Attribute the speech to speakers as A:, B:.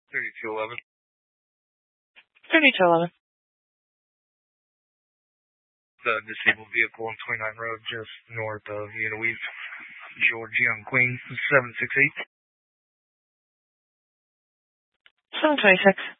A: 3211.
B: 3211.
A: The disabled vehicle on 29 Road, just north of Uniweave, Georgia and Queen, 768.
B: 726.